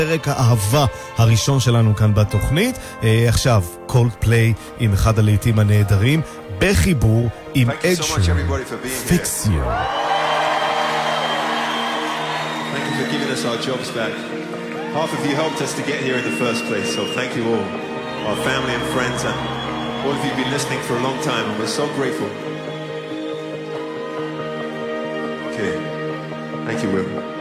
פרק האהבה הראשון שלנו כאן בתוכנית. עכשיו, Coldplay עם אחד הלהיטים הנהדרים, בחיבור עם Ed Sheeran, Fix You. Thank you for giving us our jobs back. Half of you helped us to get here in the first place, so thank you all, our family and friends, and all of you have been listening for a long time, and we're so grateful. Okay, thank you, Will.